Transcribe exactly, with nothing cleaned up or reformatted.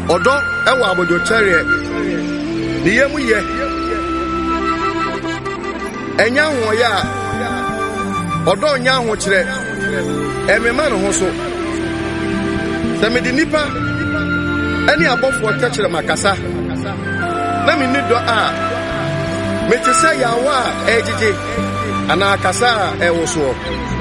Odo ewa abojo chere ni yemu ye enya ho ya odo nya ho kire emema no ho so se me di nipa ani abofo kire makasa na me ni do a me tese yawa ejije ana akasa e wo so